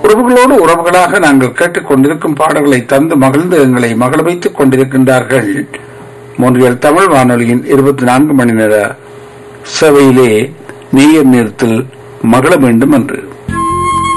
உறவுகளோடு உறவுகளாக நாங்கள் கேட்டுக்கொண்டிருக்கும் பாடல்களை தந்து மகிழ்ந்து எங்களை மகிழ வைத்துக் கொண்டிருக்கின்றார்கள். மொன்றியல் தமிழ் வானொலியின் 24 மணி நேர சேவையிலே நேயர் நேரத்தில் மகிழ வேண்டும் என்று